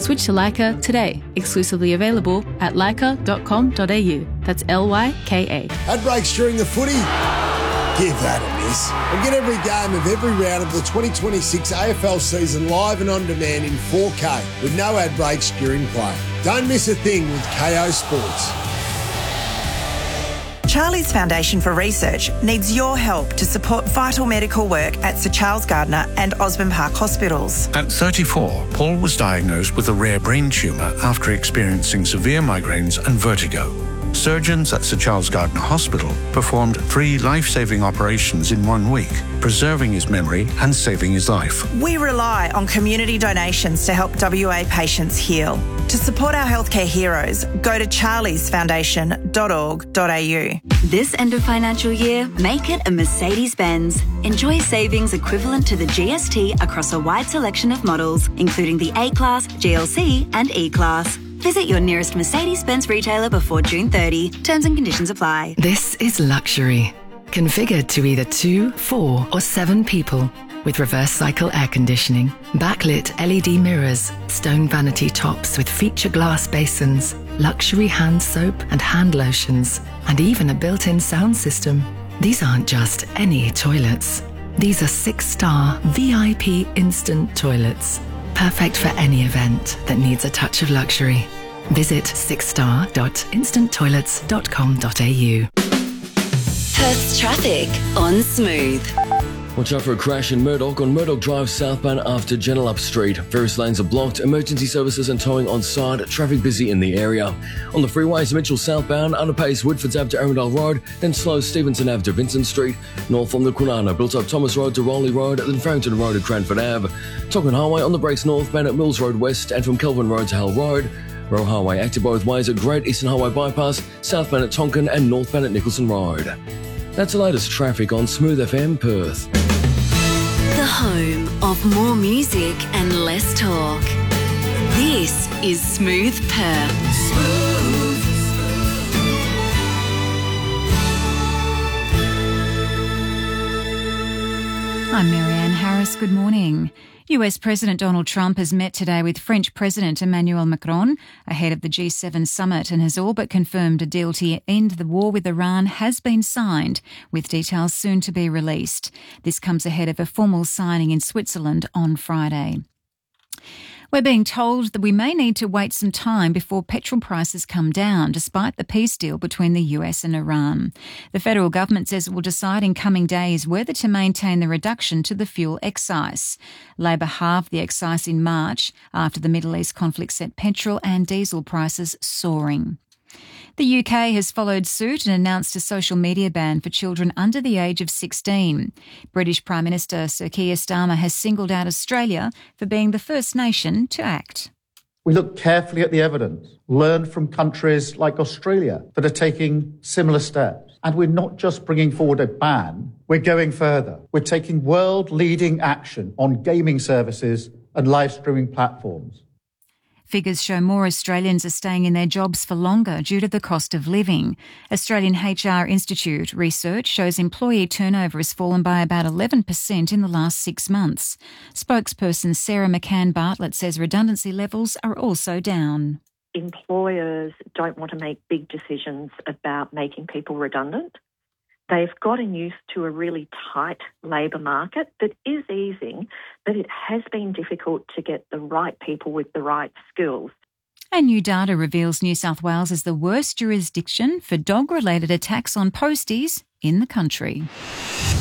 Switch to Leica today. Exclusively available at leica.com.au. That's Lyka. Ad breaks during the footy? Give that a miss. And get every game of every round of the 2026 AFL season live and on demand in 4K with no ad breaks during play. Don't miss a thing with KO Sports. Charlie's Foundation for Research needs your help to support vital medical work at Sir Charles Gardner and Osborne Park hospitals. At 34, Paul was diagnosed with a rare brain tumour after experiencing severe migraines and vertigo. Surgeons at Sir Charles Gardner Hospital performed 3 life-saving operations in 1 week, preserving his memory and saving his life. We rely on community donations to help WA patients heal. To support our healthcare heroes, go to charliesfoundation.org.au. This end of financial year, make it a Mercedes-Benz. Enjoy savings equivalent to the GST across a wide selection of models, including the A-Class, GLC and E-Class. Visit your nearest Mercedes-Benz retailer before June 30. Terms and conditions apply. This is luxury. Configured to either 2, 4 or 7 people. With reverse cycle air conditioning, backlit LED mirrors, stone vanity tops with feature glass basins, luxury hand soap and hand lotions, and even a built-in sound system. These aren't just any toilets. These are 6-star VIP instant toilets. Perfect for any event that needs a touch of luxury. Visit 6star.instanttoilets.com.au. Perth's traffic on Smooth. Watch out for a crash in Murdoch on Murdoch Drive southbound after Genelup Street. Various lanes are blocked, emergency services and towing on side, traffic busy in the area. On the freeways, Mitchell southbound, underpace Woodfords Ave to Arundel Road, then slow Stevenson Ave to Vincent Street. North from the Kwinana, built up Thomas Road to Rowley Road, then Farrington Road to Cranford Ave. Tonkin Highway on the brakes northbound at Mills Road West and from Kelvin Road to Hell Road. Roe Highway active both ways at Great Eastern Highway Bypass, southbound at Tonkin and northbound at Nicholson Road. That's the latest traffic on Smooth FM Perth. The home of more music and less talk. This is Smooth Perth. Smooth. I'm Marianne Harris. Good morning. US President Donald Trump has met today with French President Emmanuel Macron ahead of the G7 summit and has all but confirmed a deal to end the war with Iran has been signed, with details soon to be released. This comes ahead of a formal signing in Switzerland on Friday. We're being told that we may need to wait some time before petrol prices come down, despite the peace deal between the US and Iran. The federal government says it will decide in coming days whether to maintain the reduction to the fuel excise. Labor halved the excise in March after the Middle East conflict set petrol and diesel prices soaring. The UK has followed suit and announced a social media ban for children under the age of 16. British Prime Minister Sir Keir Starmer has singled out Australia for being the first nation to act. We look carefully at the evidence, learn from countries like Australia that are taking similar steps. And we're not just bringing forward a ban, we're going further. We're taking world-leading action on gaming services and live streaming platforms. Figures show more Australians are staying in their jobs for longer due to the cost of living. Australian HR Institute research shows employee turnover has fallen by about 11% in the last 6 months. Spokesperson Sarah McCann Bartlett says redundancy levels are also down. Employers don't want to make big decisions about making people redundant. They've gotten used to a really tight labour market that is easing, but it has been difficult to get the right people with the right skills. And new data reveals New South Wales is the worst jurisdiction for dog-related attacks on posties in the country.